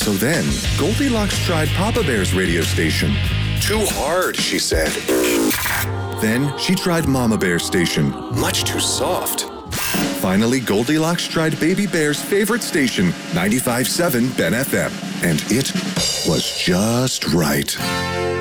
So then, Goldilocks tried Papa Bear's radio station. Too hard, she said. Then she tried Mama Bear's station. Much too soft. Finally, Goldilocks tried Baby Bear's favorite station, 95.7 Ben FM. And it was just right.